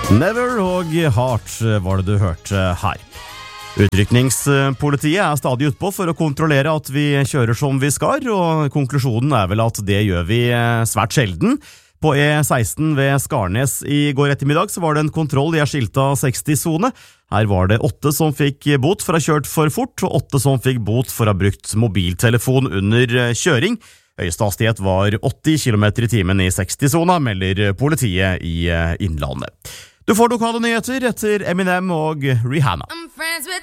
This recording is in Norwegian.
Never og Heart var det du hørte her. Utrykningspolitiet er stadig utpå for å kontrollere at vi kjører som vi skal, og konklusjonen er vel at det gjør vi svært sjelden. På E16 ved Skarnes i går ettermiddag så var det en kontroll i en skilta 60-zone. Her var det 8 som fikk bot for å ha kjørt for fort, og 8 som fikk bot for å ha brukt mobiltelefon under kjøring. Høyeste hastighet var 80 km i timen i 60-zona, melder politiet i Innlandet. Du får lokale nyheter etter Eminem og Rihanna.